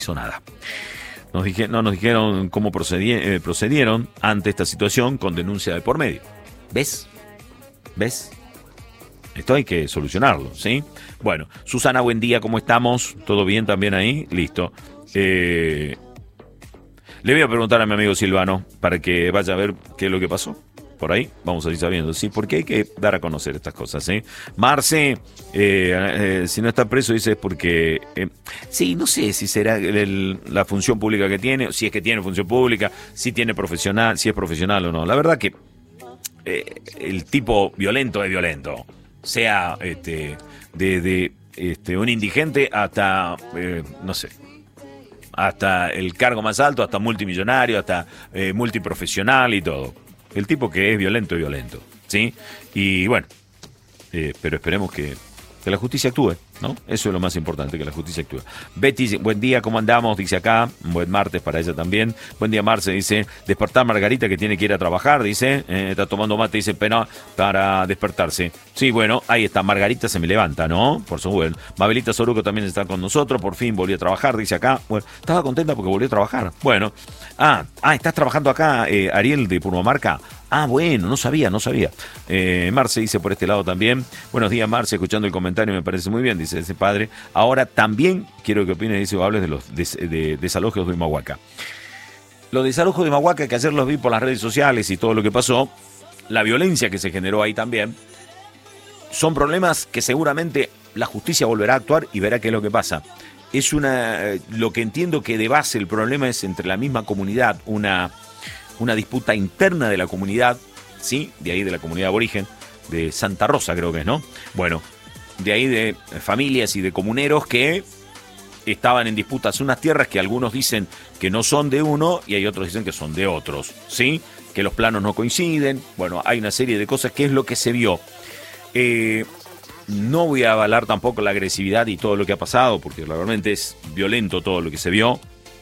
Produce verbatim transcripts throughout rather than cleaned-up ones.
hizo nada. Nos dije, no nos dijeron cómo procedí, eh, procedieron ante esta situación con denuncia de por medio. ¿Ves? ¿Ves? Esto hay que solucionarlo, ¿sí? Bueno, Susana, buen día, ¿cómo estamos? ¿Todo bien también ahí? Listo. Eh, le voy a preguntar a mi amigo Silvano para que vaya a ver qué es lo que pasó. Por ahí vamos a ir sabiendo, ¿sí? Porque hay que dar a conocer estas cosas, ¿sí? Marce, eh, eh, si no está preso, dice es porque... Eh, sí, no sé si será el, la función pública que tiene, si es que tiene función pública, si tiene profesional, si es profesional o no. La verdad que eh, el tipo violento es violento. Sea este, de, de este, un indigente hasta, eh, no sé, hasta el cargo más alto, hasta multimillonario, hasta eh, multiprofesional y todo. El tipo que es violento es violento, ¿sí? Y bueno, eh, pero esperemos que, que la justicia actúe, ¿no? Eso es lo más importante, que la justicia actúe. Betty, buen día, ¿cómo andamos? Dice acá, buen martes para ella también. Buen día, Marce, dice, despertar Margarita que tiene que ir a trabajar, dice, eh, está tomando mate, dice, pena para despertarse. Sí, bueno, ahí está, Margarita se me levanta, ¿no? Por supuesto. Mabelita Soruco también está con nosotros, por fin volvió a trabajar, dice acá. Bueno, estaba contenta porque volvió a trabajar. Bueno, ah, ah ¿estás trabajando acá, eh, Ariel de Purmamarca? Ah, bueno, no sabía, no sabía. Eh, Marce dice por este lado también. Buenos días, Marce, escuchando el comentario, me parece muy bien, dice ese padre. Ahora también quiero que opines, dice, o hables de los des, de, desalojos de Humahuaca. Los desalojos de Humahuaca, que ayer los vi por las redes sociales y todo lo que pasó, la violencia que se generó ahí también, son problemas que seguramente la justicia volverá a actuar y verá qué es lo que pasa. Es una, lo que entiendo que de base el problema es entre la misma comunidad, una... una disputa interna de la comunidad, ¿sí? De ahí de la comunidad aborigen, de Santa Rosa creo que es, ¿no? Bueno, de ahí de familias y de comuneros que estaban en disputas unas tierras que algunos dicen que no son de uno y hay otros que dicen que son de otros, ¿sí? Que los planos no coinciden, bueno, hay una serie de cosas que es lo que se vio. Eh, no voy a avalar tampoco la agresividad y todo lo que ha pasado, porque realmente es violento todo lo que se vio,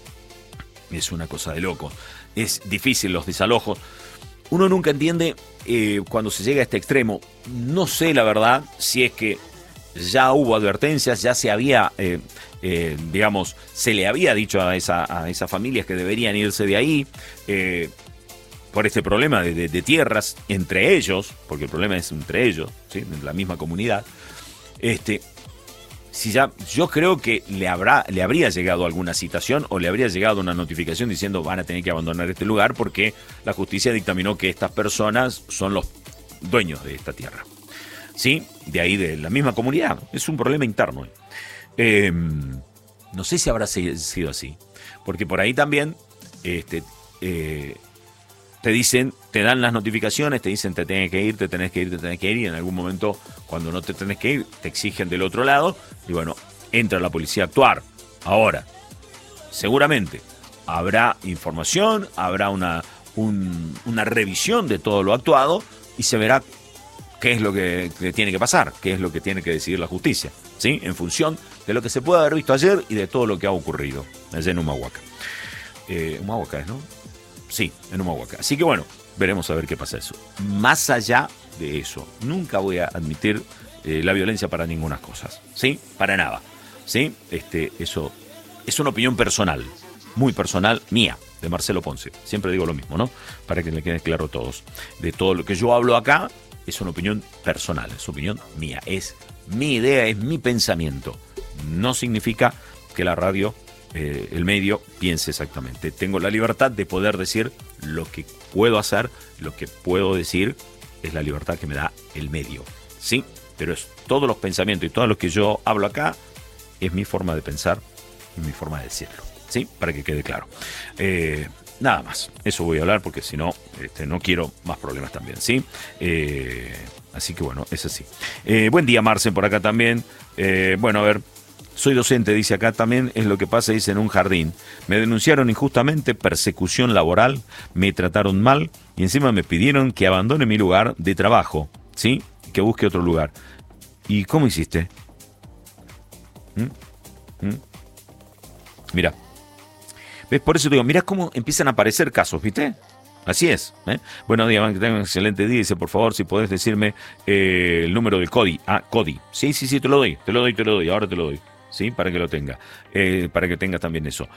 es una cosa de loco. Es difícil los desalojos. Uno nunca entiende eh, cuando se llega a este extremo. No sé la verdad si es que ya hubo advertencias, ya se había, eh, eh, digamos, se le había dicho a, esa, a esas familias que deberían irse de ahí eh, por este problema de, de, de tierras entre ellos, porque el problema es entre ellos, ¿sí? En la misma comunidad. Este... Si ya, yo creo que le habrá, le habría llegado alguna citación o le habría llegado una notificación diciendo van a tener que abandonar este lugar porque la justicia dictaminó que estas personas son los dueños de esta tierra. ¿Sí? De ahí de la misma comunidad. Es un problema interno. Eh, no sé si habrá sido así. Porque por ahí también este, eh, te dicen, te dan las notificaciones, te dicen te tenés que ir, te tenés que ir, te tenés que ir, y en algún momento, cuando no te tenés que ir, te exigen del otro lado, y bueno, entra la policía a actuar. Ahora, seguramente habrá información, habrá una, un, una revisión de todo lo actuado, y se verá qué es lo que, que tiene que pasar, qué es lo que tiene que decidir la justicia, ¿sí? En función de lo que se puede haber visto ayer y de todo lo que ha ocurrido allá en Humahuaca. Eh, Humahuaca es, ¿no? Sí, en Humahuaca. Así que bueno, veremos a ver qué pasa eso. Más allá de eso, nunca voy a admitir eh, la violencia para ninguna cosa, ¿sí? Para nada, ¿sí? Este, eso es una opinión personal, muy personal, mía, de Marcelo Ponce. Siempre digo lo mismo, ¿no? Para que le quede claro a todos. De todo lo que yo hablo acá, es una opinión personal, es opinión mía, es mi idea, es mi pensamiento. No significa que la radio... Eh, el medio piense exactamente. Tengo la libertad de poder decir lo que puedo hacer, lo que puedo decir es la libertad que me da el medio, ¿sí? Pero es todos los pensamientos y todo lo que yo hablo acá es mi forma de pensar y mi forma de decirlo, ¿sí? Para que quede claro. Eh, nada más, eso voy a hablar porque si no, este, no quiero más problemas también, ¿sí? Eh, así que bueno, es así. Eh, buen día, Marce, por acá también. Eh, bueno, a ver. Soy docente, dice acá también, es lo que pasa, dice, en un jardín. Me denunciaron injustamente, persecución laboral, me trataron mal y encima me pidieron que abandone mi lugar de trabajo, ¿sí? Que busque otro lugar. ¿Y cómo hiciste? ¿Mm? ¿Mm? Mira. ¿Ves? Por eso te digo, mirá cómo empiezan a aparecer casos, ¿viste? Así es. ¿eh? Buenos días, que tengan un excelente día. Dice, por favor, si podés decirme eh, el número del CODI. Ah, CODI. Sí, sí, sí, te lo doy, te lo doy, te lo doy, ahora te lo doy. ¿Sí? Para que lo tenga, eh, para que tenga también eso.